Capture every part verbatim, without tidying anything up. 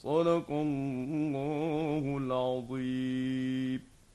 صدق الله العظيم.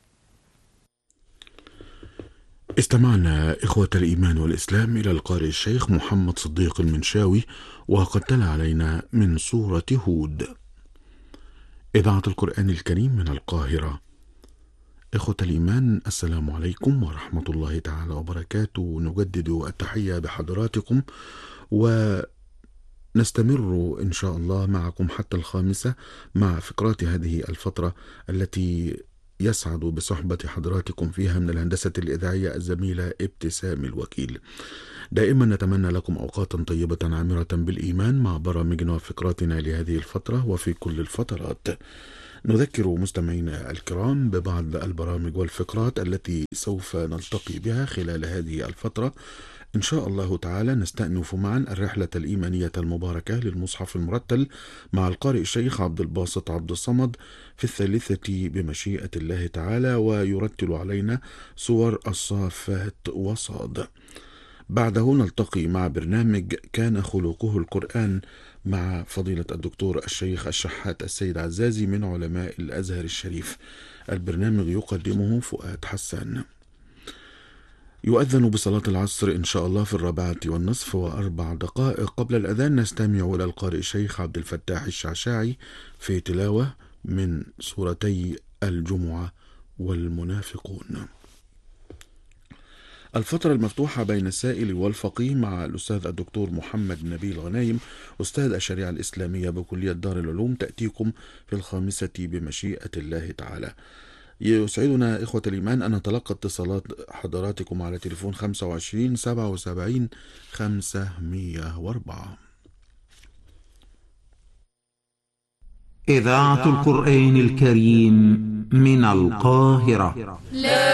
استمعنا إخوة الإيمان والإسلام إلى القارئ الشيخ محمد صديق المنشاوي، وقد تلا علينا من سورة هود. إذاعة القرآن الكريم من القاهرة. إخوة الإيمان، السلام عليكم ورحمة الله تعالى وبركاته. نجدد التحية بحضراتكم ونستمر إن شاء الله معكم حتى الخامسة مع فقرات هذه الفترة التي يسعد بصحبة حضراتكم فيها من الهندسة الإذاعية الزميلة ابتسام الوكيل. دائما نتمنى لكم أوقاتا طيبة عامرة بالإيمان مع برامجنا وفقراتنا لهذه الفترة وفي كل الفترات. نذكر مستمعينا الكرام ببعض البرامج والفقرات التي سوف نلتقي بها خلال هذه الفترة. إن شاء الله تعالى نستأنف معا الرحلة الإيمانية المباركة للمصحف المرتل مع القارئ الشيخ عبد الباسط عبد الصمد في الثالثة بمشيئة الله تعالى، ويرتل علينا سور الصافات وصاد. بعده نلتقي مع برنامج كان خلقه القرآن مع فضيلة الدكتور الشيخ الشحات السيد عزازي من علماء الأزهر الشريف. البرنامج يقدمه فؤاد حسان. يؤذن بصلاة العصر إن شاء الله في الرابعة والنصف وأربع دقائق قبل الأذان نستمع إلى القارئ الشيخ عبد الفتاح الشعشاعي في تلاوة من سورتي الجمعة والمنافقون. الفترة المفتوحة بين السائل والفقيه مع الأستاذ الدكتور محمد نبيل غنايم أستاذ الشريعة الإسلامية بكلية دار العلوم تأتيكم في الخامسة بمشيئة الله تعالى. يسعدنا إخوة الإيمان أن نتلقى اتصالات حضراتكم على تليفون خمسة وعشرين سبعة وسبعين خمسمائة وأربعة. إذاعة القرآن الكريم من القاهرة. لا